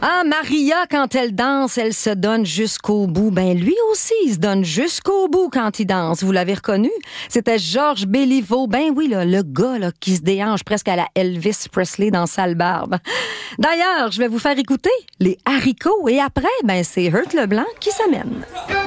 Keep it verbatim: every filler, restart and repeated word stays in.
Ah, Maria, quand elle danse, elle se donne jusqu'au bout. Ben, lui aussi, il se donne jusqu'au bout quand il danse. Vous l'avez reconnu? C'était Georges Béliveau. Ben oui, là, le gars là, qui se déhanche presque à la Elvis Presley dans Sale Barbe. D'ailleurs, je vais vous faire écouter les haricots et après, ben, c'est Hurt Leblanc qui s'amène.